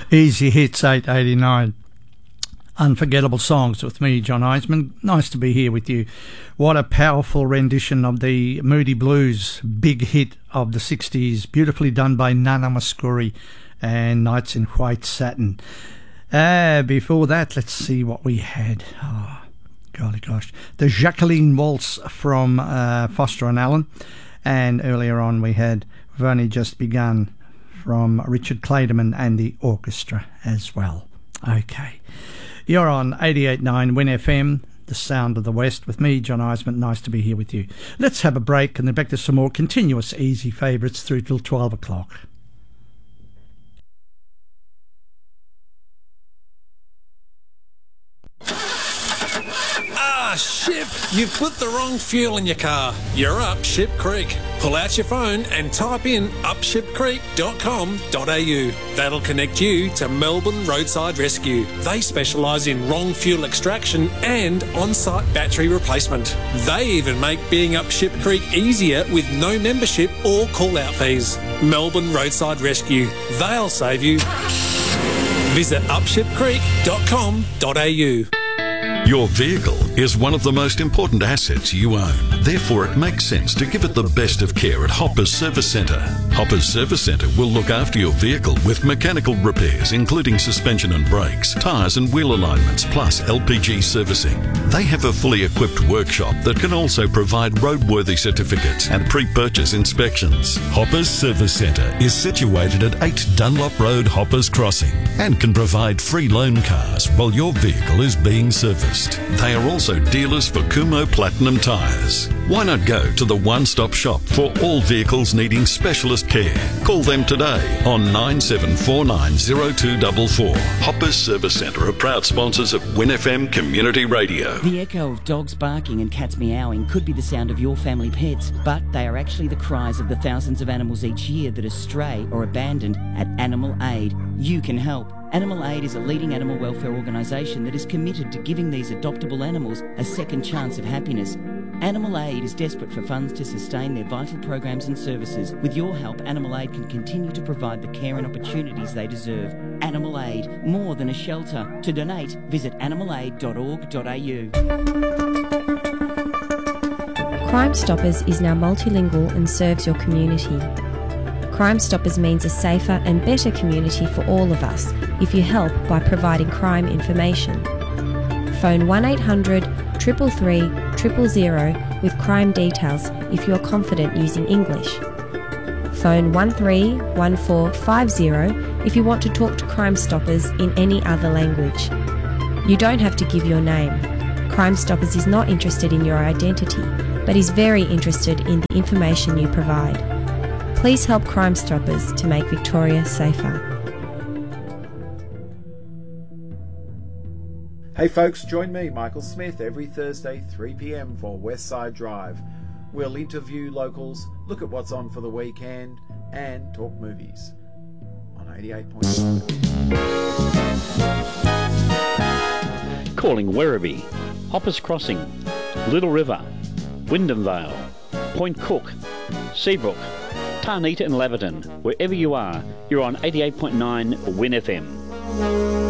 Easy Hits 889. Unforgettable songs with me, John Eisman. Nice to be here with you. What a powerful rendition of the Moody Blues, big hit of the 60s, beautifully done by Nana Mouskouri and Nights in White Satin. Before that, let's see what we had. Oh, golly gosh. The Jacqueline Waltz from Foster and Allen. And earlier on we had We've Only Just Begun from Richard Clayderman and the orchestra as well. Okay. You're on 88.9 Win FM, the sound of the West, with me, John Eisman. Nice to be here with you. Let's have a break and then back to some more continuous easy favourites through till 12 o'clock. Ship, you've put the wrong fuel in your car. You're up Ship Creek. Pull out your phone and type in upshipcreek.com.au. That'll connect you to Melbourne Roadside Rescue. They specialise in wrong fuel extraction and on-site battery replacement. They even make being up Ship Creek easier with no membership or call-out fees. Melbourne Roadside Rescue. They'll save you. Visit upshipcreek.com.au. Your vehicle is one of the most important assets you own. Therefore, it makes sense to give it the best of care at Hoppers Service Centre. Hoppers Service Centre will look after your vehicle with mechanical repairs, including suspension and brakes, tyres and wheel alignments, plus LPG servicing. They have a fully equipped workshop that can also provide roadworthy certificates and pre-purchase inspections. Hoppers Service Centre is situated at 8 Dunlop Road, Hoppers Crossing, and can provide free loan cars while your vehicle is being serviced. They are also dealers for Kumho Platinum tyres. Why not go to the one-stop shop for all vehicles needing specialist care? Call them today on 97490244. Hoppers Service Centre are proud sponsors of Win FM Community Radio. The echo of dogs barking and cats meowing could be the sound of your family pets, but they are actually the cries of the thousands of animals each year that are stray or abandoned at Animal Aid. You can help. Animal Aid is a leading animal welfare organisation that is committed to giving these adoptable animals a second chance of happiness. Animal Aid is desperate for funds to sustain their vital programs and services. With your help, Animal Aid can continue to provide the care and opportunities they deserve. Animal Aid, more than a shelter. To donate, visit animalaid.org.au. Crime Stoppers is now multilingual and serves your community. Crime Stoppers means a safer and better community for all of us if you help by providing crime information. Phone 1800 333 000 with crime details if you are confident using English. Phone 131450 if you want to talk to Crime Stoppers in any other language. You don't have to give your name. Crime Stoppers is not interested in your identity, but is very interested in the information you provide. Please help Crime Stoppers to make Victoria safer. Hey folks, join me, Michael Smith, every Thursday 3 p.m. for Westside Drive. We'll interview locals, look at what's on for the weekend, and talk movies on 88.1. Calling Werribee, Hoppers Crossing, Little River, Wyndham Vale, Point Cook, Seabrook, Tarnita and Laverton. Wherever you are, you're on 88.9 Win FM.